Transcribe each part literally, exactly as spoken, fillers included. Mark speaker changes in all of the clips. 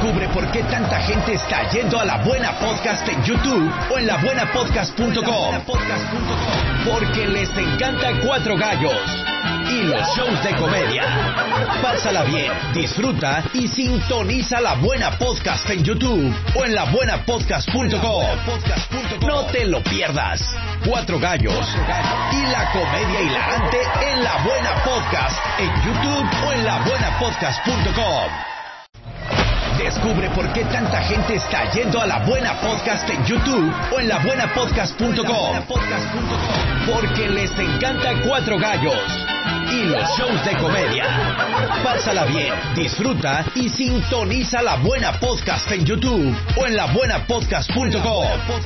Speaker 1: Descubre por qué tanta gente está yendo a La Buena Podcast en YouTube o en la buena podcast punto com. Porque les encanta Cuatro Gallos y los shows de comedia. Pásala bien, disfruta y sintoniza La Buena Podcast en YouTube o en la buena podcast punto com. No te lo pierdas. Cuatro Gallos y la comedia hilarante en La Buena Podcast en YouTube o en la buena podcast punto com. Descubre por qué tanta gente está yendo a La Buena Podcast en YouTube o en la buena podcast punto com. Porque les encanta Cuatro Gallos y los shows de comedia. Pásala bien, disfruta y sintoniza La Buena Podcast en YouTube o en la buena podcast punto com.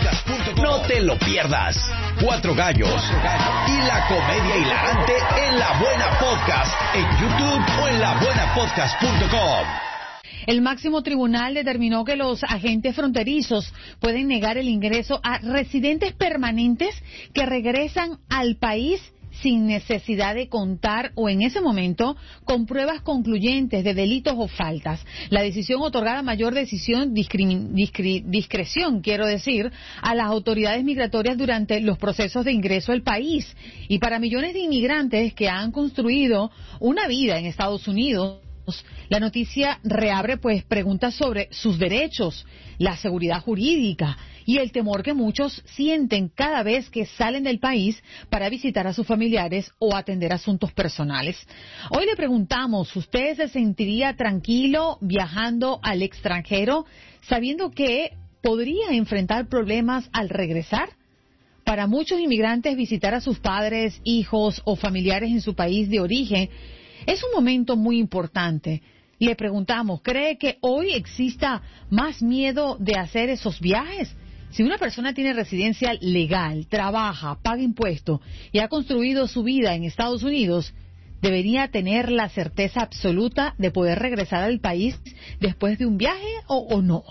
Speaker 1: No te lo pierdas. Cuatro Gallos y la comedia hilarante en La Buena Podcast en YouTube o en la buena podcast punto com.
Speaker 2: El máximo tribunal determinó que los agentes fronterizos pueden negar el ingreso a residentes permanentes que regresan al país sin necesidad de contar o en ese momento con pruebas concluyentes de delitos o faltas. La decisión otorgará mayor decisión, discri, discri, discreción, quiero decir, a las autoridades migratorias durante los procesos de ingreso al país. Y para millones de inmigrantes que han construido una vida en Estados Unidos, la noticia reabre pues preguntas sobre sus derechos, la seguridad jurídica y el temor que muchos sienten cada vez que salen del país para visitar a sus familiares o atender asuntos personales. Hoy le preguntamos, ¿usted se sentiría tranquilo viajando al extranjero sabiendo que podría enfrentar problemas al regresar? Para muchos inmigrantes, visitar a sus padres, hijos o familiares en su país de origen es un momento muy importante. Le preguntamos, ¿cree que hoy exista más miedo de hacer esos viajes? Si una persona tiene residencia legal, trabaja, paga impuestos y ha construido su vida en Estados Unidos, ¿debería tener la certeza absoluta de poder regresar al país después de un viaje o, o no?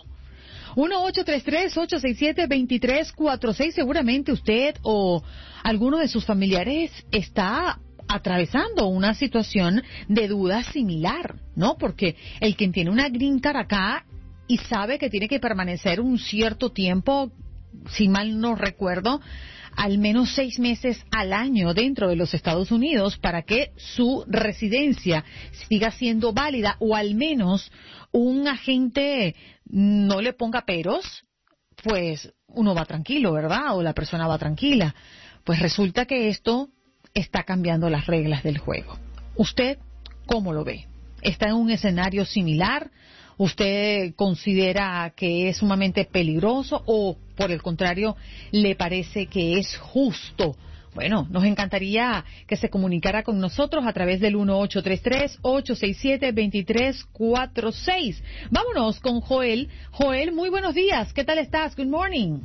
Speaker 2: uno ocho tres tres, ocho seis siete, dos tres cuatro seis. Seguramente usted o alguno de sus familiares está atravesando una situación de duda similar, ¿no? Porque el quien tiene una green card acá y sabe que tiene que permanecer un cierto tiempo, si mal no recuerdo, al menos seis meses al año dentro de los Estados Unidos para que su residencia siga siendo válida o al menos un agente no le ponga peros, pues uno va tranquilo, ¿verdad? O la persona va tranquila. Pues resulta que esto está cambiando las reglas del juego. ¿Usted cómo lo ve? ¿Está en un escenario similar? ¿Usted considera que es sumamente peligroso o, por el contrario, le parece que es justo? Bueno, nos encantaría que se comunicara con nosotros a través del uno ocho tres tres, ocho seis siete, dos tres cuatro seis. Vámonos con Joel. Joel, muy buenos días. ¿Qué tal estás? Good morning.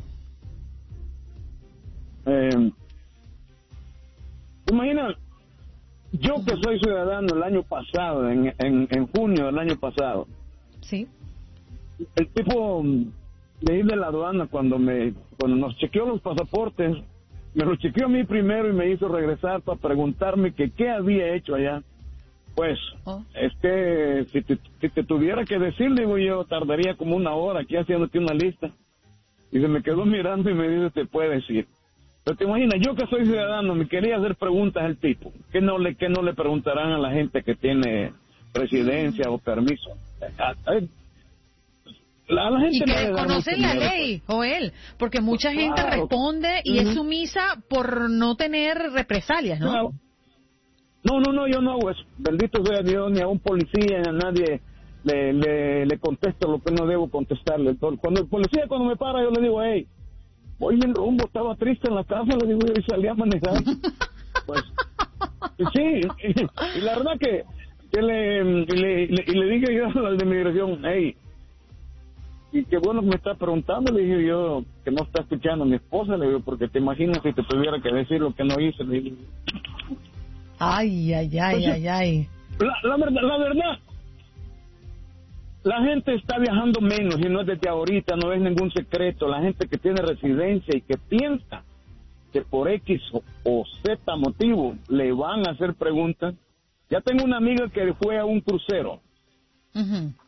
Speaker 3: Eh... Imagina, yo que soy ciudadano el año pasado, en, en, en junio del año pasado.
Speaker 2: Sí.
Speaker 3: El tipo de ir de la aduana cuando me cuando nos chequeó los pasaportes, me lo chequeó a mí primero y me hizo regresar para preguntarme que qué había hecho allá. Pues, oh. es que si te, si te tuviera que decir, digo yo, tardaría como una hora aquí haciéndote una lista. Y se me quedó mirando y me dice, te puede decir. Pero te imaginas, yo que soy ciudadano, me quería hacer preguntas al tipo. ¿Qué no le, qué no le preguntarán a la gente que tiene residencia o permiso? A, a, a la gente
Speaker 2: y que
Speaker 3: no
Speaker 2: conocen la ley, Joel, porque mucha pues gente claro. responde y uh-huh. es sumisa por no tener represalias, ¿no?
Speaker 3: Claro. No, no, no, yo no hago eso. Bendito sea Dios, ni a un policía, ni a nadie le, le, le contesto lo que no debo contestarle. Cuando el policía, cuando me para, yo le digo, hey, voy en rumbo, estaba triste en la casa, le digo, y salí a manejar. Pues, sí, y, y la verdad que, que le, le, le, y le dije yo al de migración, hey, y qué bueno que me está preguntando, le dije yo, que no está escuchando a mi esposa, le digo, porque te imaginas si te tuviera que decir lo que no hice, le dije.
Speaker 2: Ay, ay, ay, Entonces, ay, ay.
Speaker 3: La, la verdad, la verdad, la gente está viajando menos y no es desde ahorita, no es ningún secreto. La gente que tiene residencia y que piensa que por X o, o Z motivo le van a hacer preguntas. Ya tengo una amiga que fue a un crucero. Uh-huh.